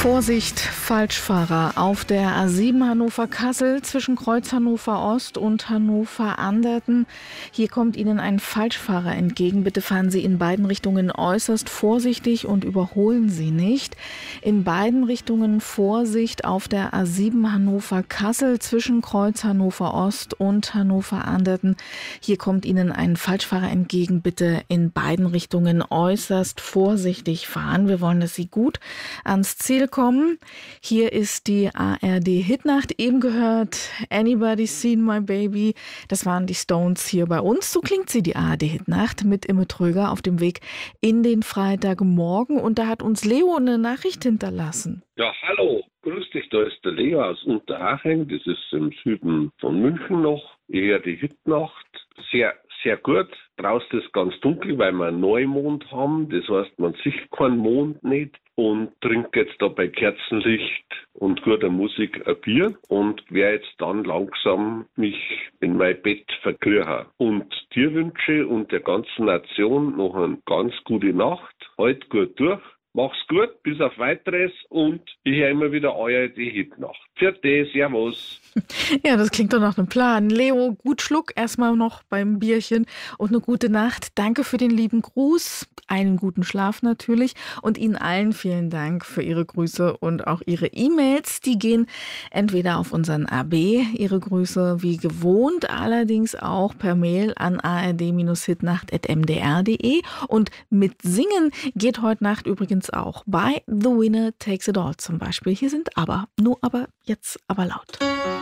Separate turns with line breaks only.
Vorsicht, Falschfahrer auf der A7 Hannover-Kassel zwischen Kreuz Hannover Ost und Hannover Anderten. Hier kommt Ihnen ein Falschfahrer entgegen. Bitte fahren Sie in beiden Richtungen äußerst vorsichtig und überholen Sie nicht. In beiden Richtungen Vorsicht auf der A7 Hannover-Kassel zwischen Kreuz Hannover Ost und Hannover Anderten. Hier kommt Ihnen ein Falschfahrer entgegen. Bitte in beiden Richtungen äußerst vorsichtig fahren. Wir wollen, dass Sie gut ans Ziel kommen. Hier ist die ARD Hitnacht. Eben gehört Anybody Seen My Baby. Das waren die Stones hier bei uns. So klingt sie, die ARD Hitnacht, mit Imme Tröger auf dem Weg in den Freitagmorgen. Und da hat uns Leo eine Nachricht hinterlassen.
Ja, hallo. Grüß dich, da ist der Leo aus Unterhaching. Das ist im Süden von München noch. Ich höre die Hitnacht. Sehr gut. Draußen ist ganz dunkel, weil wir einen Neumond haben. Das heißt, man sieht keinen Mond nicht. Und trinke jetzt da bei Kerzenlicht und guter Musik ein Bier und werde jetzt dann langsam mich in mein Bett verkriechen. Und dir wünsche und der ganzen Nation noch eine ganz gute Nacht. Halt gut durch. Mach's gut, bis auf Weiteres und ich höre immer wieder euer die Hitnacht. Vierte, servus.
Ja, das klingt doch nach einem Plan. Leo, gut Schluck erstmal noch beim Bierchen und eine gute Nacht. Danke für den lieben Gruß, einen guten Schlaf natürlich und Ihnen allen vielen Dank für Ihre Grüße und auch Ihre E-Mails. Die gehen entweder auf unseren AB, Ihre Grüße wie gewohnt, allerdings auch per Mail an ard-hitnacht@mdr.de und mit Singen geht heute Nacht übrigens auch bei The Winner Takes It All zum Beispiel. Hier sind aber, nur aber, jetzt aber laut.